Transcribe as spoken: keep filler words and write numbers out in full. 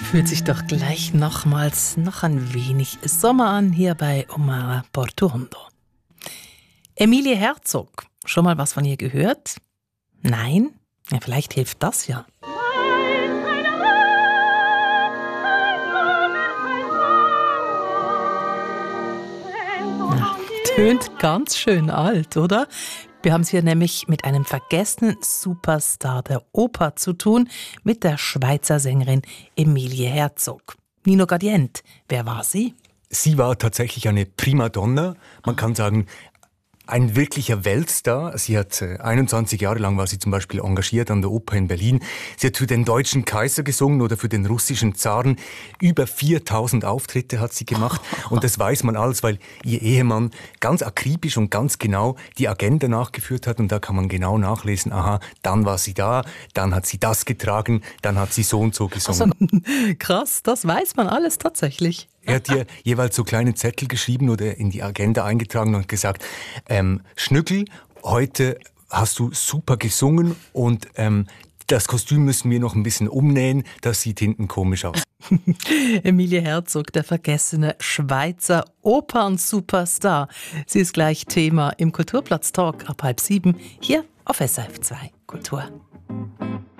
Fühlt sich doch gleich nochmals noch ein wenig Sommer an hier bei Omar Portuondo. Emilie Herzog, schon mal was von ihr gehört? Nein? Ja, vielleicht hilft das ja. Ja, tönt ganz schön alt, oder? Wir haben es hier nämlich mit einem vergessenen Superstar der Oper zu tun, mit der Schweizer Sängerin Emilie Herzog. Nino Gradient, wer war sie? Sie war tatsächlich eine Primadonna. Man kann sagen, ein wirklicher Weltstar. Sie hat äh, einundzwanzig Jahre lang war sie zum Beispiel engagiert an der Oper in Berlin. Sie hat für den deutschen Kaiser gesungen oder für den russischen Zaren. Über viertausend Auftritte hat sie gemacht. Und das weiß man alles, weil ihr Ehemann ganz akribisch und ganz genau die Agenda nachgeführt hat. Und da kann man genau nachlesen, aha, dann war sie da, dann hat sie das getragen, dann hat sie so und so gesungen. Also, krass, das weiß man alles tatsächlich. Er hat dir jeweils so kleine Zettel geschrieben oder in die Agenda eingetragen und gesagt, ähm, Schnückel, heute hast du super gesungen und ähm, das Kostüm müssen wir noch ein bisschen umnähen, das sieht hinten komisch aus. Emilie Herzog, der vergessene Schweizer Opern-Superstar. Sie ist gleich Thema im Kulturplatz-Talk ab halb sieben hier auf S R F zwei Kultur.